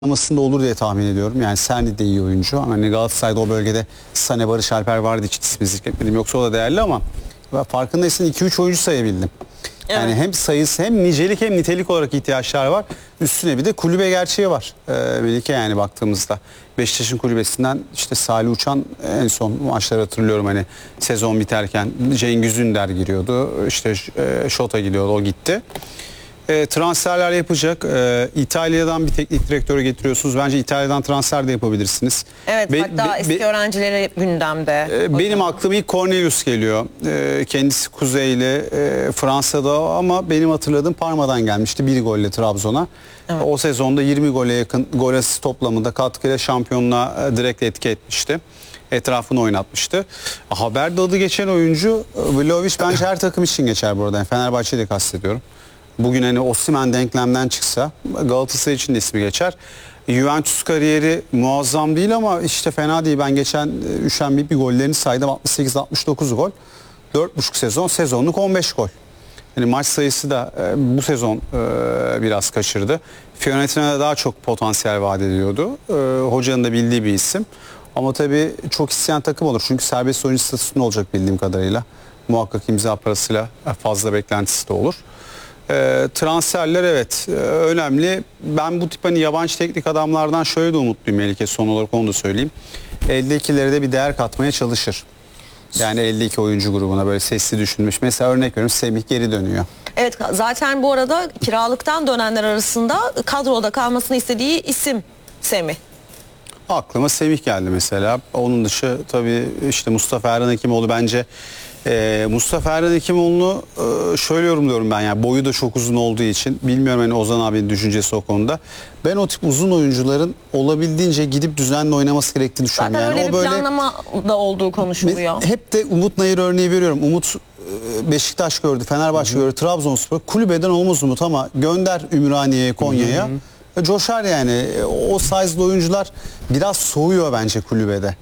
Amasında olur diye tahmin ediyorum. Yani Serni de iyi oyuncu. Hani Galatasaray'da o bölgede Sane, Barış Alper vardı, hiç ismi zikretmedim. Yoksa o da değerli ama farkındaysın 2-3 oyuncu sayabildim. Yani hem sayısı hem nicelik hem nitelik olarak ihtiyaçlar var. Üstüne bir de kulübe gerçeği var. Melike, yani baktığımızda Beşiktaş'ın kulübesinden işte Salih Uçan en son maçları hatırlıyorum, hani sezon biterken Cengiz Ünder giriyordu. İşte Şota gidiyordu, o gitti. Transferler yapacak. İtalya'dan bir teknik direktörü getiriyorsunuz. Bence İtalya'dan transfer de yapabilirsiniz. Evet, hatta eski öğrencileri gündemde. Benim aklıma ilk Cornelius geliyor. Kendisi Kuzeyli, Fransa'da ama benim hatırladığım Parma'dan gelmişti. Bir golle Trabzon'a. Evet. O sezonda 20 gole yakın gol asist toplamında katkıyla şampiyonluğa direkt etki etmişti. Etrafını oynatmıştı. Haberde adı geçen oyuncu Vlahovic bence her takım için geçer bu arada. Yani Fenerbahçe'yi de kastediyorum. Bugün hani Osimhen denklemden çıksa Galatasaray için de ismi geçer. Juventus kariyeri muazzam değil ama işte fena değil. Ben geçen üşenmeyip bir gollerini saydım. 68-69 gol. 4,5 sezon. Sezonluk 15 gol. Yani maç sayısı da bu sezon biraz kaçırdı. Fiorentina'da daha çok potansiyel vaat ediyordu. Hocanın da bildiği bir isim. Ama tabii çok isteyen takım olur. Çünkü serbest oyuncu statüsünde olacak bildiğim kadarıyla. Muhakkak imza parasıyla fazla beklentisi de olur. Transferler evet önemli. Ben bu tip hani yabancı teknik adamlardan şöyle de umutluyum Melike, son olarak onu da söyleyeyim. Eldekilere de bir değer katmaya çalışır. Yani eldeki oyuncu grubuna böyle sesli düşünmüş. Mesela örnek veriyorum, Semih geri dönüyor. Evet, zaten bu arada kiralıktan dönenler arasında kadroda kalmasını istediği isim Semih. Aklıma Semih geldi mesela. Onun dışı tabii işte Mustafa Erhan Hekimoğlu bence. Mustafa Erhan Hekimoğlu'nu şöyle yorumluyorum ben, yani boyu da çok uzun olduğu için, bilmiyorum hani Ozan abinin düşüncesi o konuda. Ben o tip uzun oyuncuların olabildiğince gidip düzenli oynaması gerektiğini düşünüyorum. Zaten yani öyle bir planlama da olduğu konuşuluyor. Hep de Umut Nayır örneği veriyorum. Umut Beşiktaş gördü, Fenerbahçe gördü, Trabzonspor. Kulübeden olmaz Umut ama gönder Ümraniye'ye, Konya'ya. Coşar yani. O size'lı oyuncular biraz soğuyor bence kulübede.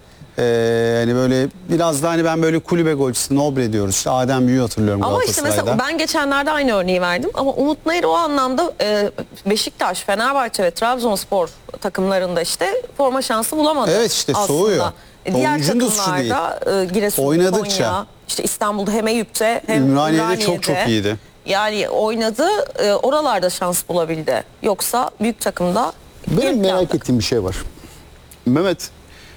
Hani böyle biraz da hani ben böyle kulübe golcüsü Nobre diyoruz. İşte Adem Büyük'ü hatırlıyorum ama Galatasaray'da. işte mesela ben geçenlerde aynı örneği verdim ama Umut Nayır o anlamda Beşiktaş, Fenerbahçe ve Trabzonspor takımlarında işte forma şansı bulamadı. Evet, işte aslında. soğuyor. Diğer takımlarda Giresun, oynadıkça, Konya, işte İstanbul'da hem Eyüp'te hem Ümraniye'de çok iyiydi. Yani oynadı, oralarda şans bulabildi. Yoksa büyük takımda... Benim merak ettiğim bir şey var. Mehmet,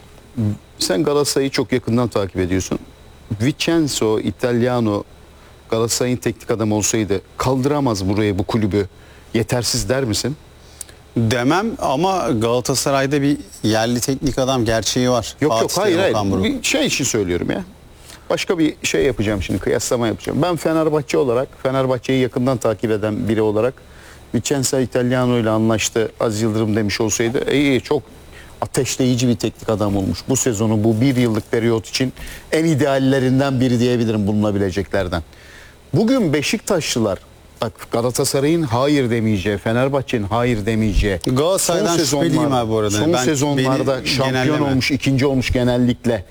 sen Galatasaray'ı çok yakından takip ediyorsun. Vincenzo Italiano Galatasaray'ın teknik adamı olsaydı kaldıramaz buraya bu kulübü, yetersiz der misin? Demem ama Galatasaray'da bir yerli teknik adam gerçeği var. Yok hayır. Bir şey için söylüyorum ya. Başka bir şey yapacağım şimdi, kıyaslama yapacağım. Ben Fenerbahçe olarak, Fenerbahçe'yi yakından takip eden biri olarak Vincenzo Italiano ile anlaştı, Aziz Yıldırım demiş olsaydı iyi, çok ateşleyici bir teknik adam olmuş. Bu sezonu, bu bir yıllık periyot için en ideallerinden biri diyebilirim, bulunabileceklerden. Bugün Beşiktaşlılar, bak Galatasaray'ın hayır demeyeceği, Fenerbahçe'nin hayır demeyeceği, Galatasaray'dan şüpheliyim abi bu arada. Son sezonlarda şampiyon olmuş, ikinci olmuş genellikle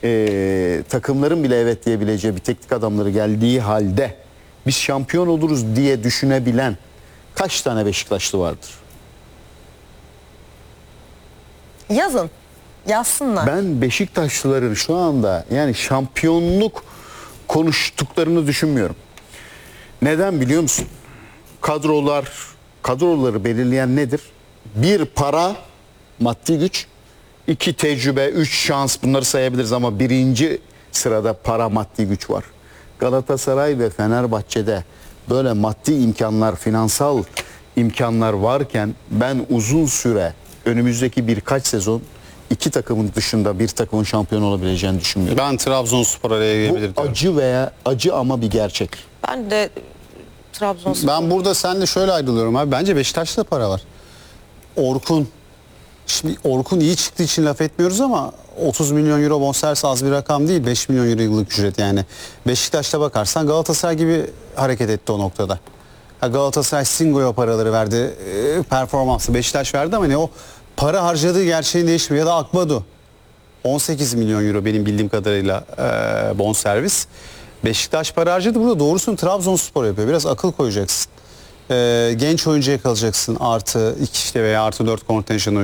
takımların bile evet diyebileceği bir teknik adamları geldiği halde biz şampiyon oluruz diye düşünebilen kaç tane Beşiktaşlı vardır? Yazın. Yazsınlar. Ben Beşiktaşlıların şu anda yani şampiyonluk konuştuklarını düşünmüyorum. Neden biliyor musun? Kadroları belirleyen nedir? Bir, para, maddi güç. 2, tecrübe. 3, şans. Bunları sayabiliriz ama birinci sırada para, maddi güç var. Galatasaray ve Fenerbahçe'de böyle maddi imkanlar, finansal imkanlar varken ben uzun süre, önümüzdeki birkaç sezon iki takımın dışında bir takımın şampiyon olabileceğini düşünmüyorum. Ben Trabzonspor araya girebilir diyorum. Acı ama bir gerçek. Ben de Trabzonspor. Ben burada seninle şöyle ayrılıyorum abi. Bence Beşiktaş'ta para var. Orkun. Şimdi Orkun iyi çıktığı için laf etmiyoruz ama 30 milyon euro bonservis az bir rakam değil. 5 milyon euro yıllık ücret yani. Beşiktaş'ta bakarsan Galatasaray gibi hareket etti o noktada. Galatasaray Singo'ya paraları verdi. Performansı Beşiktaş verdi ama ne o para harcadığı gerçeğini değişmiyor. Ya da Akbadu 18 milyon euro benim bildiğim kadarıyla bonservis. Beşiktaş para harcadı. Burada doğrusunu Trabzonspor yapıyor. Biraz akıl koyacaksın. Genç oyuncuya kalacaksın. Artı 2 işte veya artı 4 kontenjan